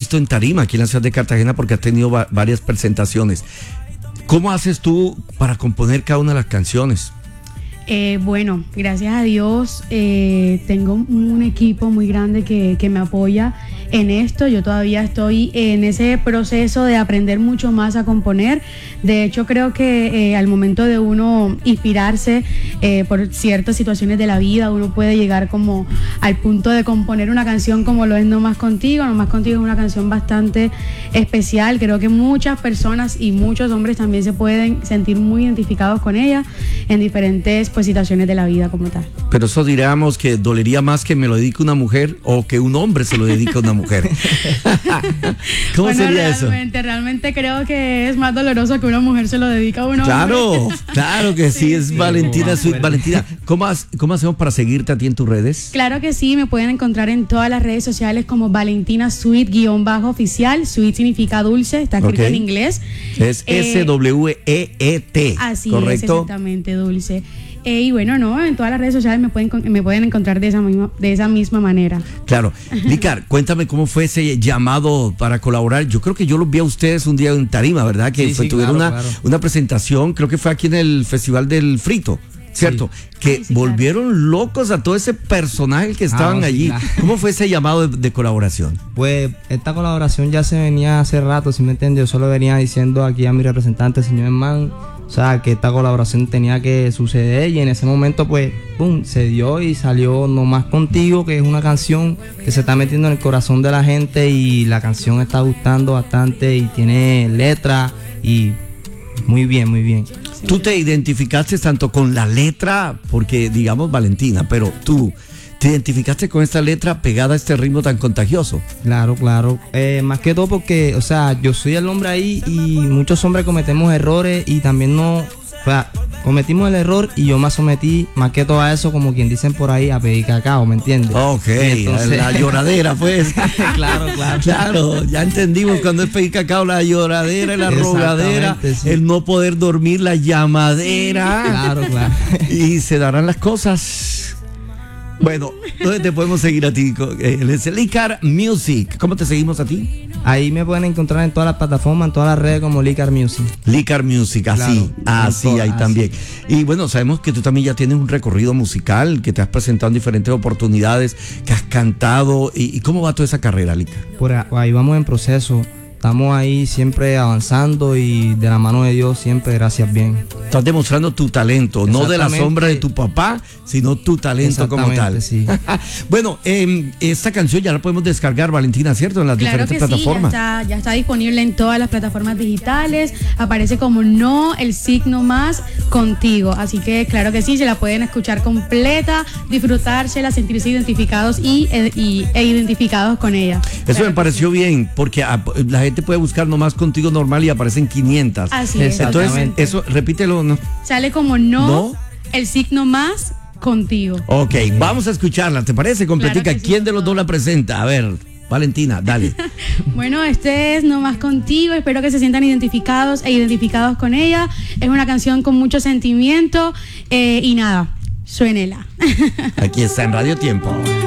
visto en tarima aquí en la ciudad de Cartagena porque has tenido varias presentaciones. ¿Cómo haces tú para componer cada una de las canciones? Bueno, gracias a Dios tengo un equipo muy grande que me apoya en esto. Yo todavía estoy en ese proceso de aprender mucho más a componer. De hecho, creo que al momento de uno inspirarse por ciertas situaciones de la vida, uno puede llegar como al punto de componer una canción como lo es No Más Contigo. No Más Contigo es una canción bastante especial. Creo que muchas personas y muchos hombres también se pueden sentir muy identificados con ella en diferentes situaciones de la vida como tal. Pero eso diríamos que dolería más que me lo dedique una mujer o que un hombre se lo dedique a una mujer. ¿Cómo bueno, sería eso? Realmente creo que es más doloroso que una mujer se lo dedique a un hombre. Claro que sí, es Valentina Sweet. Valentina, ¿cómo hacemos para seguirte a ti en tus redes? Claro que sí, me pueden encontrar en todas las redes sociales como Valentina Sweet_oficial. Sweet significa dulce, está escrito en inglés. Es SWEET. Así ¿correcto? Es, exactamente, dulce. Y bueno, en todas las redes sociales me pueden encontrar de esa misma manera. Claro. Lícar, cuéntame cómo fue ese llamado para colaborar. Yo creo que yo los vi a ustedes un día en tarima, ¿verdad? Que tuvieron una presentación, creo que fue aquí en el Festival del Frito, ¿cierto? Sí. Que volvieron locos a todo ese personaje que estaban allí. Claro. ¿Cómo fue ese llamado de colaboración? Pues esta colaboración ya se venía hace rato, ¿sí me entiendes? Yo solo venía diciendo aquí a mi representante, señor Herman, o sea, que esta colaboración tenía que suceder y en ese momento pues, pum, se dio y salió No Más Contigo, que es una canción que se está metiendo en el corazón de la gente y la canción está gustando bastante y tiene letra y muy bien, muy bien. Tú te identificaste tanto con la letra, porque digamos Valentina, pero tú ¿te identificaste con esta letra pegada a este ritmo tan contagioso? Claro. Más que todo porque, o sea, yo soy el hombre ahí y muchos hombres cometemos errores y también cometimos el error y yo me sometí más que todo a eso, como quien dicen por ahí, a pedir cacao, ¿me entiendes? Ok, entonces, la lloradera pues. Claro, ya entendimos cuando es pedir cacao, la lloradera, la rogadera, sí. El no poder dormir, la llamadera. Claro. Y se darán las cosas. Bueno, ¿dónde te podemos seguir a ti? Es Lícar Music. ¿Cómo te seguimos a ti? Ahí me pueden encontrar en todas las plataformas, en todas las redes como Lícar Music. Lícar Music, así, claro, ahí también. Y bueno, sabemos que tú también ya tienes un recorrido musical, que te has presentado en diferentes oportunidades, que has cantado. ¿Y cómo va toda esa carrera, Lícar? Por ahí vamos en proceso. Estamos ahí siempre avanzando y de la mano de Dios siempre, gracias bien. Estás demostrando tu talento, no de la sombra de tu papá, sino tu talento como tal. Sí. Bueno, esta canción ya la podemos descargar, Valentina, ¿cierto? En las diferentes plataformas. Sí, ya está disponible en todas las plataformas digitales. Aparece como No, el signo más contigo. Así que claro que sí, se la pueden escuchar completa, disfrutársela, sentirse identificados e identificados con ella. Eso me pareció bien, porque la gente puede buscar No Más Contigo normal y aparecen 500. Así es. Entonces, eso, repítelo, ¿no? Sale como no, el signo más contigo. Ok, vamos a escucharla, ¿te parece? Completica. Claro ¿quién de los dos la presenta? A ver, Valentina, dale. Bueno, este es No Más Contigo. Espero que se sientan identificados e identificados con ella. Es una canción con mucho sentimiento y nada, suénela. Aquí está en Radio Tiempo.